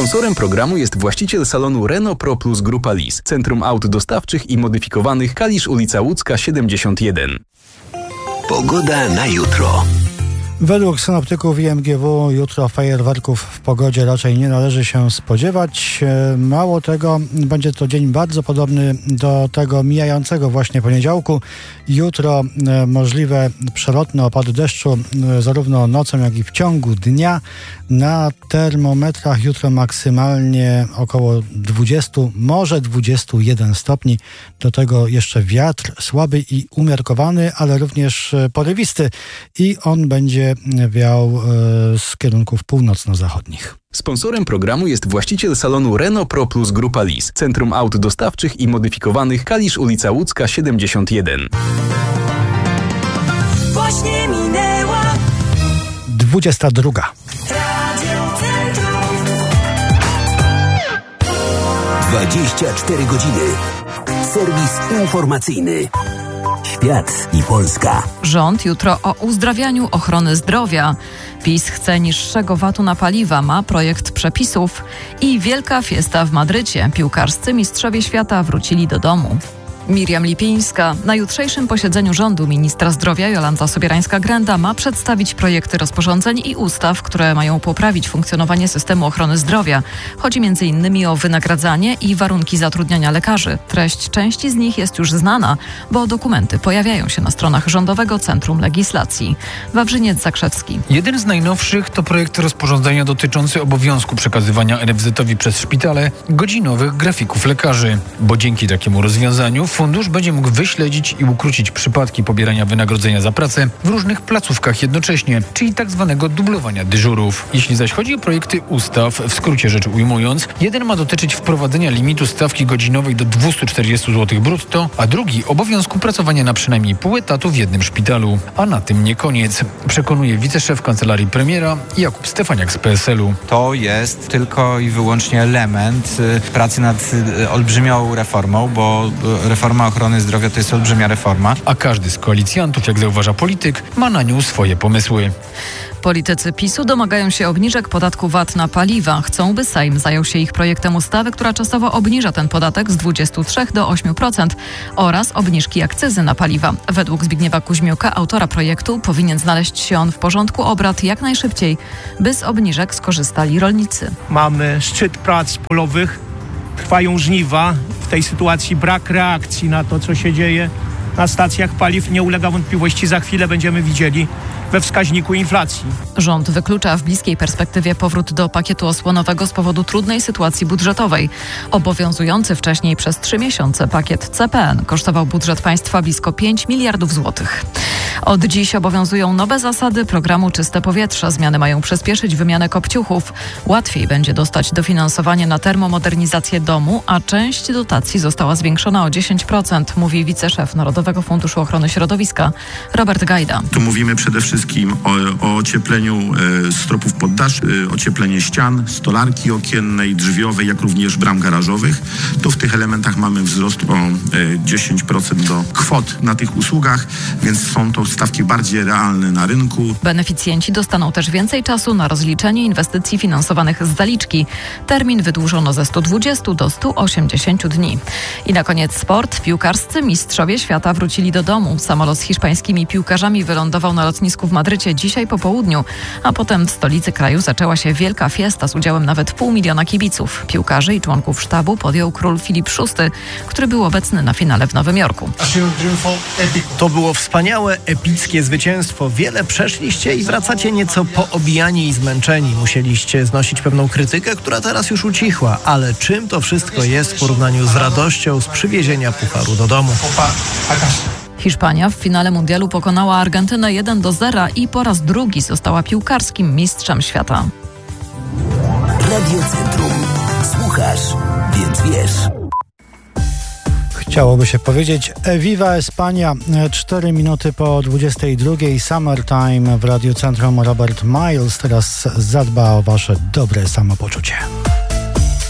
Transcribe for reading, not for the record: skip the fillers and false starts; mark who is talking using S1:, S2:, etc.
S1: Sponsorem programu jest właściciel salonu Renault Pro Plus Grupa Lis, Centrum Aut Dostawczych i Modyfikowanych, Kalisz, ulica Łódzka 71.
S2: Pogoda na jutro.
S3: Według synoptyków IMGW jutro fajerwerków w pogodzie raczej nie należy się spodziewać. Mało tego, będzie to dzień bardzo podobny do tego mijającego właśnie poniedziałku. Jutro możliwe przelotne opady deszczu zarówno nocą, jak i w ciągu dnia. Na termometrach jutro maksymalnie około 20, może 21 stopni. Do tego jeszcze wiatr słaby i umiarkowany, ale również porywisty i on będzie wiał z kierunków północno-zachodnich.
S1: Sponsorem programu jest właściciel salonu Renault Pro Plus Grupa Lis, Centrum Aut Dostawczych i Modyfikowanych, Kalisz, ulica Łódzka 71.
S4: Właśnie minęła
S3: 22.
S4: Radio Centrum.
S2: 24 godziny. Serwis informacyjny. Świat i Polska.
S5: Rząd jutro o uzdrawianiu ochrony zdrowia. PiS chce niższego VAT-u na paliwa, ma projekt przepisów i wielka fiesta w Madrycie. Piłkarscy mistrzowie świata wrócili do domu. Miriam Lipińska. Na jutrzejszym posiedzeniu rządu ministra zdrowia Jolanta Sobierańska-Grenda ma przedstawić projekty rozporządzeń i ustaw, które mają poprawić funkcjonowanie systemu ochrony zdrowia. Chodzi m.in. o wynagradzanie i warunki zatrudniania lekarzy. Treść części z nich jest już znana, bo dokumenty pojawiają się na stronach Rządowego Centrum Legislacji. Wawrzyniec Zakrzewski.
S6: Jeden z najnowszych to projekt rozporządzenia dotyczący obowiązku przekazywania NFZ-owi przez szpitale godzinowych grafików lekarzy, bo dzięki takiemu rozwiązaniu fundusz będzie mógł wyśledzić i ukrócić przypadki pobierania wynagrodzenia za pracę w różnych placówkach jednocześnie, czyli tak zwanego dublowania dyżurów. Jeśli zaś chodzi o projekty ustaw, w skrócie rzecz ujmując, jeden ma dotyczyć wprowadzenia limitu stawki godzinowej do 240 zł brutto, a drugi obowiązku pracowania na przynajmniej pół etatu w jednym szpitalu. A na tym nie koniec, przekonuje wiceszef kancelarii premiera Jakub Stefaniak z PSL-u.
S7: To jest tylko i wyłącznie element pracy nad olbrzymią reformą, bo reforma ochrony zdrowia to jest olbrzymia reforma.
S6: A każdy z koalicjantów, jak zauważa polityk, ma na nią swoje pomysły.
S5: Politycy PiS-u domagają się obniżek podatku VAT na paliwa. Chcą, by Sejm zajął się ich projektem ustawy, która czasowo obniża ten podatek z 23 do 8% oraz obniżki akcyzy na paliwa. Według Zbigniewa Kuźmiuka, autora projektu, powinien znaleźć się on w porządku obrad jak najszybciej, by z obniżek skorzystali rolnicy.
S8: Mamy szczyt prac polowych, trwają żniwa. W tej sytuacji brak reakcji na to, co się dzieje na stacjach paliw nie ulega wątpliwości. Za chwilę będziemy widzieli we wskaźniku inflacji.
S5: Rząd wyklucza w bliskiej perspektywie powrót do pakietu osłonowego z powodu trudnej sytuacji budżetowej. Obowiązujący wcześniej przez 3 miesiące pakiet CPN kosztował budżet państwa blisko 5 miliardów złotych. Od dziś obowiązują nowe zasady programu Czyste Powietrze. Zmiany mają przyspieszyć wymianę kopciuchów. Łatwiej będzie dostać dofinansowanie na termomodernizację domu, a część dotacji została zwiększona o 10%, mówi wiceszef Narodowego Funduszu Ochrony Środowiska Robert Gajda.
S9: Tu mówimy przede wszystkim o ociepleniu stropów poddasz, ocieplenie ścian, stolarki okiennej, drzwiowej, jak również bram garażowych. To w tych elementach mamy wzrost o 10% do kwot na tych usługach, więc są to stawki bardziej realne na rynku.
S5: Beneficjenci dostaną też więcej czasu na rozliczenie inwestycji finansowanych z zaliczki. Termin wydłużono ze 120 do 180 dni. I na koniec sport. Piłkarscy mistrzowie świata wrócili do domu. Samolot z hiszpańskimi piłkarzami wylądował na lotnisku w Madrycie dzisiaj po południu, a potem w stolicy kraju zaczęła się wielka fiesta z udziałem nawet 500 000 kibiców. Piłkarzy i członków sztabu podjął król Filip VI, który był obecny na finale w Nowym Jorku.
S10: To było wspaniałe, epickie zwycięstwo. Wiele przeszliście i wracacie nieco poobijani i zmęczeni. Musieliście znosić pewną krytykę, która teraz już ucichła. Ale czym to wszystko jest w porównaniu z radością z przywiezienia pucharu do domu?
S5: Hiszpania w finale mundialu pokonała Argentynę 1-0 i po raz drugi została piłkarskim mistrzem świata.
S2: Radio Centrum. Słuchasz, więc wiesz.
S3: Chciałoby się powiedzieć Viva Espania, 4 minuty po 22. Summertime w Radiu Centrum. Robert Miles teraz zadba o wasze dobre samopoczucie.